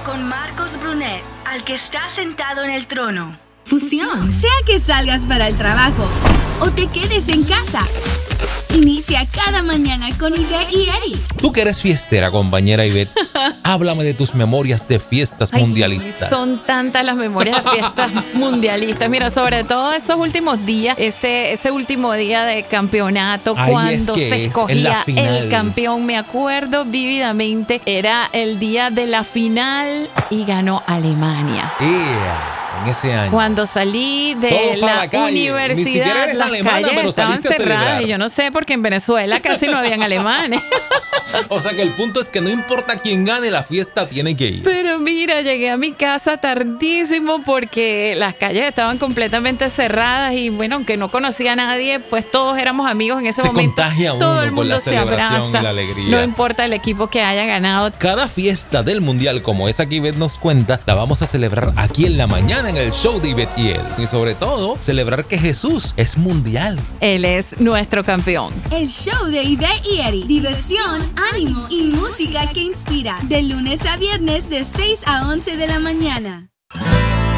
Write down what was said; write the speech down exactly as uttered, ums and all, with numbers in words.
con Marcos Brunet, al que está sentado en el trono. Fusión. Sea que salgas para el trabajo o te quedes en casa, inicia cada mañana con Ivette y Eddie. Tú que eres fiestera, compañera Ivette, háblame de tus memorias de fiestas Ay, mundialistas. Son tantas las memorias de fiestas mundialistas. Mira, sobre todo esos últimos días, ese, ese último día de campeonato, Ay, cuando es que se es, escogía en la final. el campeón. Me acuerdo vívidamente, era el día de la final y ganó Alemania. Yeah. En ese año. Cuando salí de Todos para la, la calle. Ni siquiera universidad, eres las alemana, calles pero estaban saliste a cerradas celebrar. y yo no sé porque en Venezuela casi no habían alemanes. O sea que el punto es que no importa quién gane, la fiesta tiene que ir. Pero mira, llegué a mi casa tardísimo porque las calles estaban completamente cerradas y bueno, aunque no conocía a nadie, pues todos éramos amigos en ese Se momento. contagia uno Todo el con mundo la se celebración abraza. y la alegría. No importa el equipo que haya ganado. Cada fiesta del mundial como esa que Ivette nos cuenta, la vamos a celebrar aquí en la mañana en el show de Ivette y él. Y sobre todo, celebrar que Jesús es mundial. Él es nuestro campeón. El show de Ivette y Eddie. Diversión, ánimo y música que inspira. De lunes a viernes de seis a once de la mañana.